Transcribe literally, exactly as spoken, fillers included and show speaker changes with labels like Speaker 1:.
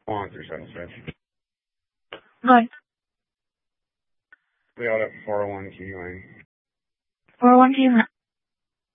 Speaker 1: One three seven six.
Speaker 2: Hi.
Speaker 1: We out at four oh one Key Lane.
Speaker 2: four oh one Key Lane.